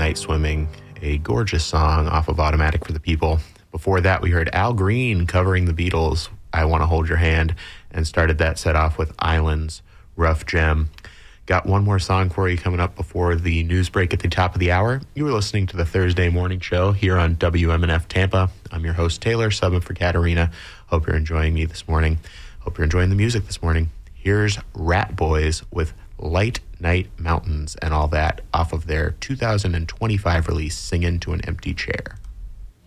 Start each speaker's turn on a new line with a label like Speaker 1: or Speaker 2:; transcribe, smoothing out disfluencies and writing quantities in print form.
Speaker 1: Night Swimming, a gorgeous song off of Automatic for the People. Before that, we heard Al Green covering the Beatles' I Want to Hold Your Hand, and started that set off with Islands, Rough Gem. Got one more song for you coming up before the news break at the top of the hour. You were listening to the Thursday Morning Show here on WMNF Tampa. I'm your host, Taylor, subbing for Katarina. Hope you're enjoying me this morning. Hope you're enjoying the music this morning. Here's Rat Boys with Light Night Mountains and all that off of their 2025 release, Singin' to an Empty Chair.